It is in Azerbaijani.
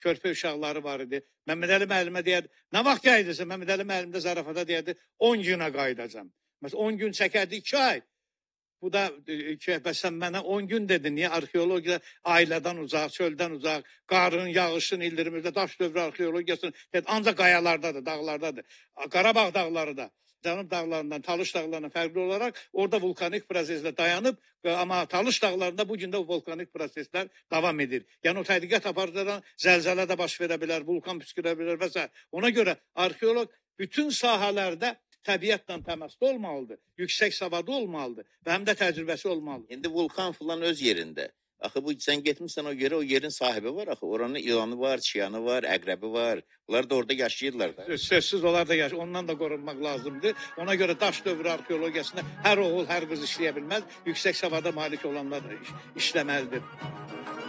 körpə uşaqları var idi. Məmməd Əli müəllimə deyərdi, nə vaxt qayıdırsan? Məmməd Əli müəllim də zarafata deyərdi, 10 günə qayıdacam. Məsələn, 10 gün çəkərdi, 2 ay. Bu da bəs sən mənə 10 gün dedin, niyə arxeologiya ailədən uzaq, çöldən uzaq, qarın, yağışın, ildırımında daş dövrü arxeologiyasını ancaq qayalardadır, dağlardadır. Qarabağ dağları da Cənub dağlarından, Talış dağlarından fərqli olaraq orada vulkanik proseslə dayanıb, amma Talış dağlarında bu gün də o vulkanik proseslər davam edir. Yəni o tədqiqat aparıcılardan zəlzələ də baş verə bilər, vulkan püskürə bilər və s. Ona görə arxeoloq bütün sahələrdə təbiətlə təmasda olmalıdır, yüksək savadı olmalıdır və həm də təcrübəsi olmalıdır. İndi vulkan falan öz yerində. Axı bu sən getmişsən o yerə, o yerin sahibi var axı. Oranın ilanı var, çıyanı var, əqrəbi var. Bunlar da orada yaşayırlar da. Sözsüz onlar da yaşayır. Ondan da qorunmaq lazımdır. Ona görə daş dövrü arxeologiyasında hər oğul, hər qız işləyə bilməz. Yüksək savada malik olanlar işləməlidir.